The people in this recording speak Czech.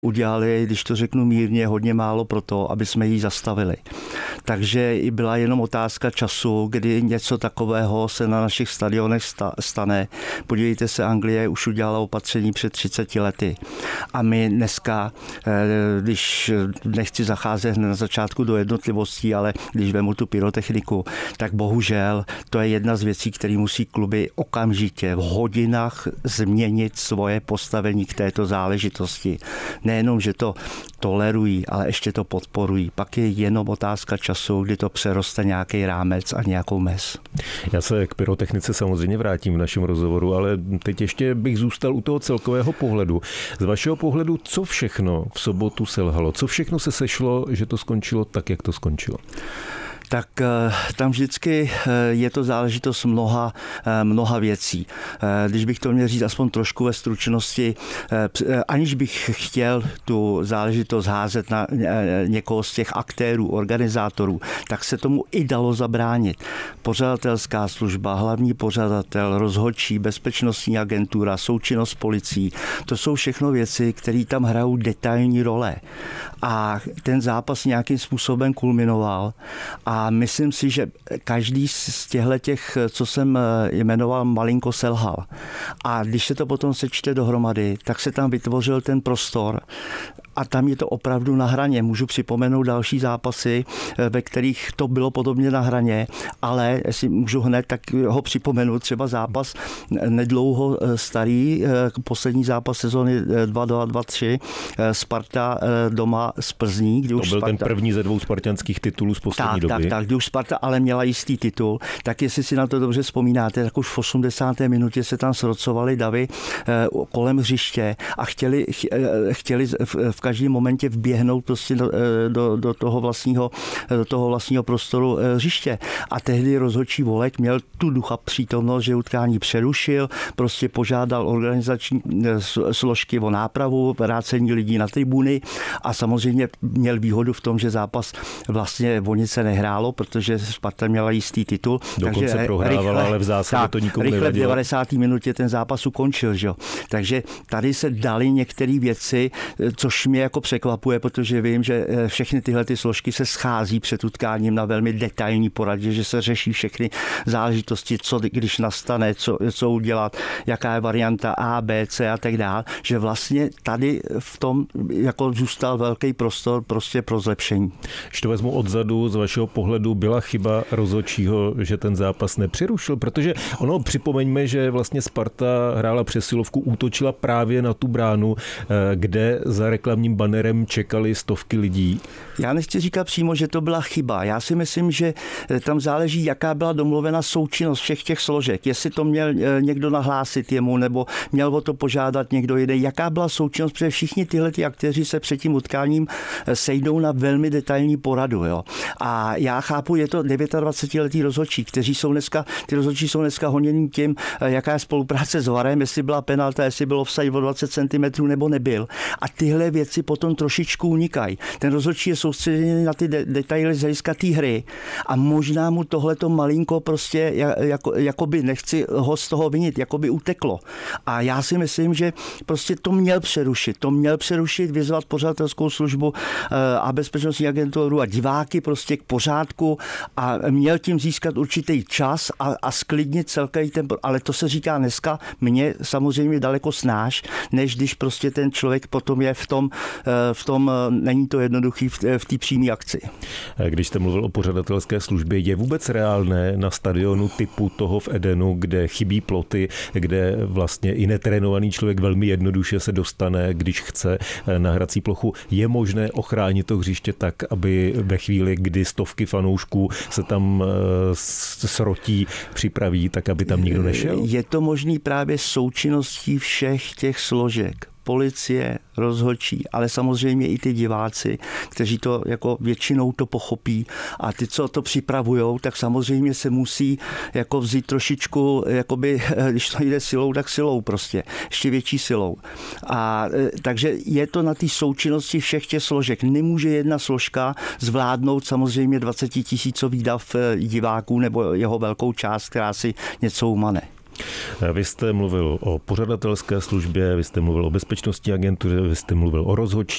udělali, když to řeknu mírně, hodně málo pro to, aby jsme ji zastavili. Takže i byla jenom otázka času, kdy něco takového se na našich stadionech stane. Podívejte se, Anglie už udělala opatření před 30 lety. A my dneska, když nechci zacházet na začátku do jednotlivostí, ale když vemu tu pyrotechniku, tak bohužel to je jedna z věcí, které musí kluby okamžitě v hodinách změnit svoje postavení k této záležitosti. Nejenom, že to tolerují, ale ještě to podporují. Pak je jenom otázka času, kdy to přeroste nějaký rámec a nějakou mez. Já se k pyrotechnice samozřejmě vrátím v našem rozhovoru, ale teď ještě bych zůstal u toho celkového pohledu. Z vašeho pohledu, co všechno v sobotu selhalo? Co všechno se sešlo, že to skončilo tak, jak to skončilo? Tak tam vždycky je to záležitost mnoha věcí. Když bych to měl říct aspoň trošku ve stručnosti, aniž bych chtěl tu záležitost házet na někoho z těch aktérů, organizátorů, tak se tomu i dalo zabránit. Pořadatelská služba, hlavní pořadatel, rozhodčí, bezpečnostní agentura, součinnost s policií, to jsou všechno věci, které tam hrajou detailní role. A ten zápas nějakým způsobem kulminoval a myslím si, že každý z těch, co jsem jmenoval, malinko selhal. A když se to potom sečte dohromady, tak se tam vytvořil ten prostor a tam je to opravdu na hraně. Můžu připomenout další zápasy, ve kterých to bylo podobně na hraně, ale jestli můžu hned, tak ho připomenu, třeba zápas nedlouho starý, poslední zápas sezóny 2-2-2-3, Sparta doma z Plzní. To byl ten první ze 2 spartanských titulů z poslední doby. Tak, kdy už Sparta ale měla jistý titul, tak jestli si na to dobře vzpomínáte, tak už v 80. minutě se tam srocovali davy kolem hřiště a chtěli v každém momentě vběhnout prostě do toho vlastního prostoru hřiště. A tehdy rozhodčí Volek měl tu ducha přítomnost, že utkání přerušil, prostě požádal organizační složky o nápravu, vrácení lidí na tribuny a samozřejmě měl výhodu v tom, že zápas vlastně o nic se nehrálo, protože Sparta měla jistý titul. Dokonce prohrávala, ale v zásadě to nikomu nevadilo. Rychle v 90. minutě ten zápas ukončil. Že? Takže tady se daly některé věci, což mě jako překvapuje, protože vím, že všechny tyhle ty složky se schází před utkáním na velmi detailní poradě, že se řeší všechny záležitosti, co když nastane, co udělat, jaká je varianta A, B, C a tak dále, že vlastně tady v tom jako zůstal velký prostor prostě pro zlepšení. Když to vezmu odzadu, z vašeho pohledu byla chyba rozhodčího, že ten zápas nepřerušil, protože připomeňme, že vlastně Sparta hrála přesilovku, útočila právě na tu bránu, kde za reklamním banerem čekali stovky lidí. Já nechci říkat přímo, že to byla chyba. Já si myslím, že tam záleží, jaká byla domluvena součinnost všech těch složek. Jestli to měl někdo nahlásit jemu, nebo měl o to požádat někdo jiný. Jaká byla součinnost, protože všichni tyhle aktéři se před tím utkáním sejdou na velmi detailní poradu. Jo. A já chápu, je to 29letý rozhodčí, ty rozhodčí jsou dneska honěným tím, jaká je spolupráce s VARem, jestli byla penalta, jestli bylo offside o 20 cm nebo nebyl. A tyhle věci potom trošičku unikají. Ten rozhodčí je soustředěný na ty detaily z hlediska té hry a možná mu tohleto malinko prostě jakoby nechci ho z toho vinit, jakoby uteklo. A já si myslím, že prostě to měl přerušit, vyzvat pořadatelskou službu a bezpečnostní agenturu a diváky prostě k pořádku a měl tím získat určitý čas a sklidnit celý ten, ale to se říká dneska mně samozřejmě daleko snáš, než když prostě ten člověk potom je v tom není to jednoduchý v té přímé akci. Když jste mluvil o pořadatelské službě, je vůbec reálné na stadionu typu toho v Edenu, kde chybí ploty, kde vlastně i netrénovaný člověk velmi jednoduše se dostane, když chce na hrací plochu, je možné ochránit to hřiště tak, aby ve chvíli, kdy stovky fanoušků se tam srotí, připraví, tak aby tam nikdo nešel? Je to možný právě součinností všech těch složek. Policie, rozhodčí, ale samozřejmě i ty diváci, kteří to jako většinou to pochopí a ty, co to připravujou, tak samozřejmě se musí jako vzít trošičku, jakoby, když to jde silou, tak silou prostě, ještě větší silou. A takže je to na té součinnosti všech těch složek. Nemůže jedna složka zvládnout samozřejmě 20 000 dav diváků nebo jeho velkou část, která si něco umane. Vy jste mluvil o pořadatelské službě, vy jste mluvil o bezpečnostní agentuře, vy jste mluvil o rozhodčích.